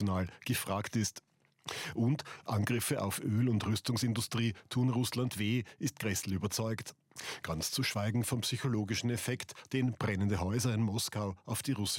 gefragt ist. Und Angriffe auf Öl- und Rüstungsindustrie tun Russland weh, ist Gressel überzeugt. Ganz zu schweigen vom psychologischen Effekt, den brennende Häuser in Moskau auf die russische